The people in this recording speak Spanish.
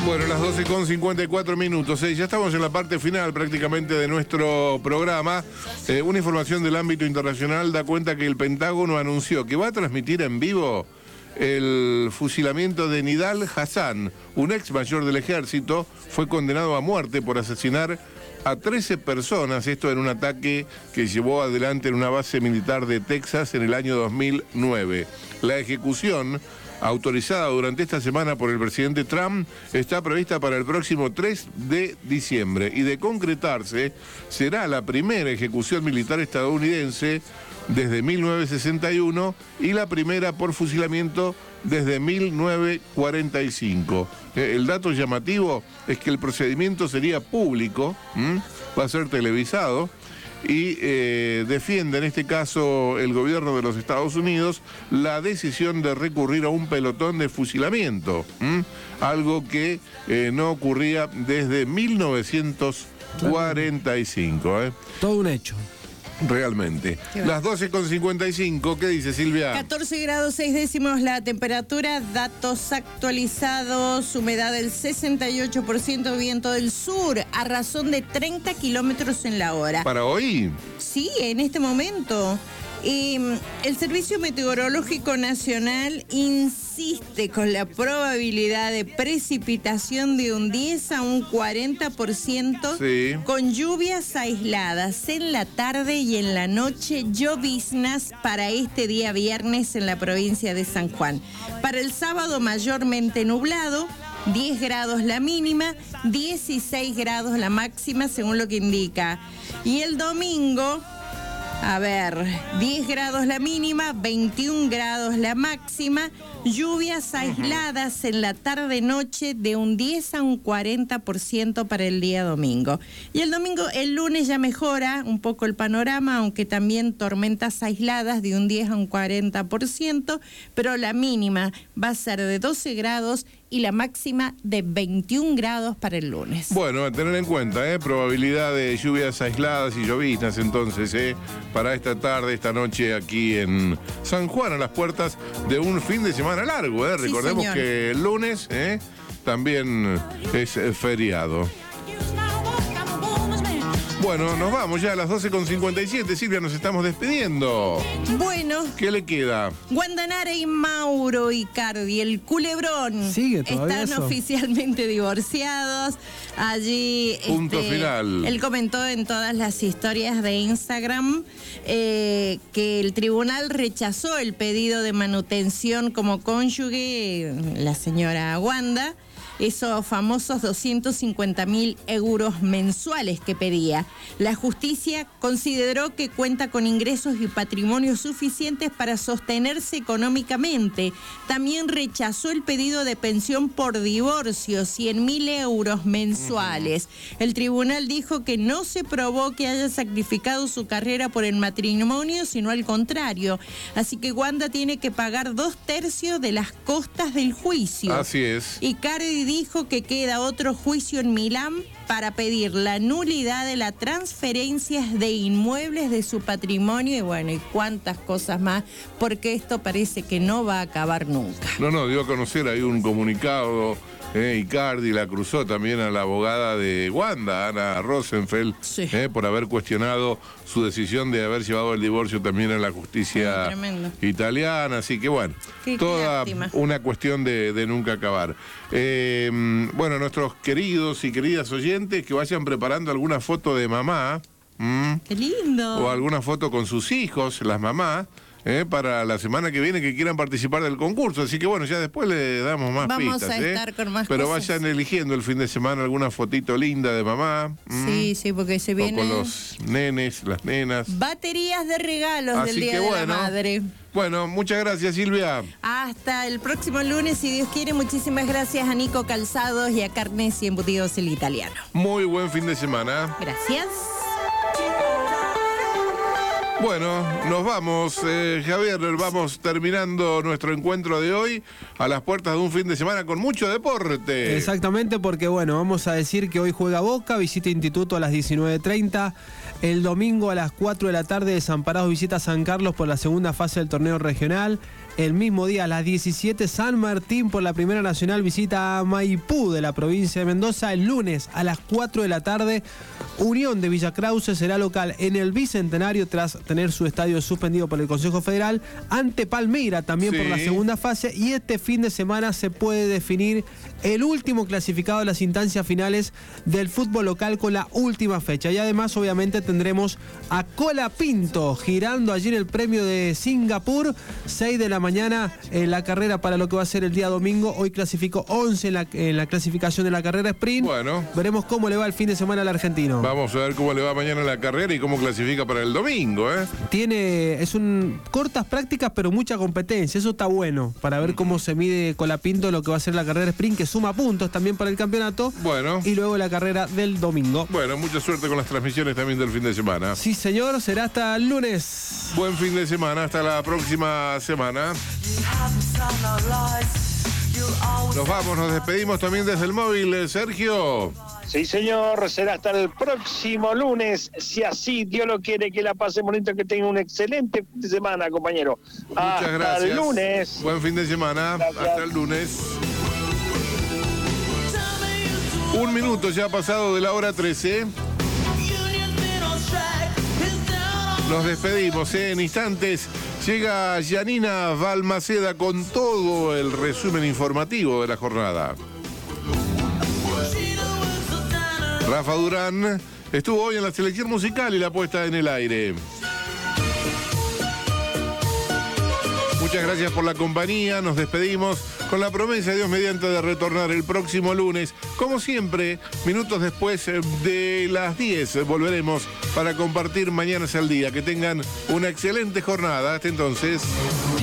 Bueno, las 12:54. Ya estamos en la parte final prácticamente de nuestro programa. Una información del ámbito internacional da cuenta que el Pentágono anunció que va a transmitir en vivo el fusilamiento de Nidal Hasan, un ex mayor del ejército. Fue condenado a muerte por asesinar a 13 personas, esto en un ataque que llevó adelante en una base militar de Texas en el año 2009. La ejecución, autorizada durante esta semana por el presidente Trump, está prevista para el próximo 3 de diciembre y de concretarse será la primera ejecución militar estadounidense desde 1961 y la primera por fusilamiento desde 1945. El dato llamativo es que el procedimiento sería público, va a ser televisado, y defiende en este caso el gobierno de los Estados Unidos la decisión de recurrir a un pelotón de fusilamiento, algo que no ocurría desde 1945. Todo un hecho. Realmente. Las 12:55, ¿qué dice Silvia? 14 grados 6 décimos la temperatura, datos actualizados, humedad del 68%, viento del sur a razón de 30 kilómetros en la hora. ¿Para hoy? Sí, en este momento. El Servicio Meteorológico Nacional insiste con la probabilidad de precipitación de un 10 a un 40%, sí, con lluvias aisladas en la tarde y en la noche, lloviznas para este día viernes en la provincia de San Juan. Para el sábado mayormente nublado, 10 grados la mínima, 16 grados la máxima según lo que indica. Y el domingo, 10 grados la mínima, 21 grados la máxima, lluvias aisladas en la tarde-noche de un 10 a un 40% para el día domingo. Y el lunes ya mejora un poco el panorama, aunque también tormentas aisladas de un 10 a un 40%, pero la mínima va a ser de 12 grados y la máxima de 21 grados para el lunes. Bueno, a tener en cuenta, probabilidad de lluvias aisladas y lloviznas entonces, para esta tarde, esta noche aquí en San Juan, a las puertas de un fin de semana largo, Sí, recordemos señor. que el lunes también es feriado. Bueno, nos vamos ya a las 12:57. Silvia, nos estamos despidiendo. Bueno, ¿Qué le queda? Guandanara y Mauro Icardi, el culebrón, ¿Sigue todavía están eso? oficialmente divorciados. Allí Punto final. Él comentó en todas las historias de Instagram que el tribunal rechazó el pedido de manutención como cónyuge, la señora Wanda, esos famosos 250.000 euros mensuales que pedía. La justicia consideró que cuenta con ingresos y patrimonio suficientes para sostenerse económicamente. También rechazó el pedido de pensión por divorcio, 100.000 euros mensuales. El tribunal dijo que no se probó que haya sacrificado su carrera por el matrimonio, sino al contrario. Así que Wanda tiene que pagar 2/3 de las costas del juicio. Así es. Icardi dijo que queda otro juicio en Milán para pedir la nulidad de las transferencias de inmuebles de su patrimonio y cuántas cosas más, porque esto parece que no va a acabar nunca. No, dio a conocer ahí un comunicado, Icardi la cruzó también a la abogada de Wanda, Ana Rosenfeld, Sí. Por haber cuestionado su decisión de haber llevado el divorcio también a la justicia Tremendo. italiana, así que Qué toda lástima. una cuestión de nunca acabar. Nuestros queridos y queridas oyentes que vayan preparando alguna foto de mamá, ¡Qué lindo! o alguna foto con sus hijos, las mamás, para la semana que viene que quieran participar del concurso. Así que ya después le damos más Vamos pistas. a estar con más Pero cosas. vayan eligiendo el fin de semana alguna fotito linda de mamá. Sí, porque se O con vienen los nenes, las nenas. baterías de regalos Así del Día que de la Madre. Bueno, muchas gracias, Silvia. Hasta el próximo lunes, si Dios quiere. Muchísimas gracias a Nico Calzados y a Carnes y Embutidos El Italiano. Muy buen fin de semana. Gracias. Bueno, nos vamos, Javier, vamos terminando nuestro encuentro de hoy a las puertas de un fin de semana con mucho deporte. Exactamente, porque vamos a decir que hoy juega Boca, visita Instituto a las 19:30. El domingo a las 4 de la tarde, Desamparados visita San Carlos por la segunda fase del torneo regional. El mismo día, a las 17, San Martín por la Primera Nacional visita a Maipú de la provincia de Mendoza. El lunes a las 4 de la tarde, Unión de Villa Krause será local en el Bicentenario tras tener su estadio suspendido por el Consejo Federal ante Palmira también por la segunda fase. Y este fin de semana se puede definir el último clasificado de las instancias finales del fútbol local con la última fecha. Y además, obviamente, tendremos a Colapinto girando allí en el premio de Singapur, 6 de la mañana en la carrera para lo que va a ser el día domingo. Hoy clasificó 11 en la clasificación de la carrera sprint. Bueno. Veremos cómo le va el fin de semana al argentino. Vamos a ver cómo le va mañana la carrera y cómo clasifica para el domingo, ¿eh? Cortas prácticas, pero mucha competencia. Eso está bueno para ver cómo se mide Colapinto lo que va a ser la carrera sprint, que suma puntos también para el campeonato. Bueno. Y luego la carrera del domingo. Bueno, mucha suerte con las transmisiones también del fin de semana. Sí, señor, será hasta el lunes. Buen fin de semana, hasta la próxima semana. Nos vamos, nos despedimos también desde el móvil, Sergio. Sí, señor, será hasta el próximo lunes, si así Dios lo quiere, que la pase bonito, que tenga un excelente fin de semana, compañero. Muchas gracias. Hasta el lunes. Buen fin de semana, gracias. Hasta el lunes. 1 minuto ya ha pasado de la hora 13. Nos despedimos, en instantes llega Janina Balmaceda con todo el resumen informativo de la jornada. Rafa Durán estuvo hoy en la selección musical y la puesta en el aire. Muchas gracias por la compañía, nos despedimos con la promesa, Dios mediante, de retornar el próximo lunes. Como siempre, minutos después de las 10 volveremos para compartir Mañanas al Día. Que tengan una excelente jornada. Hasta entonces.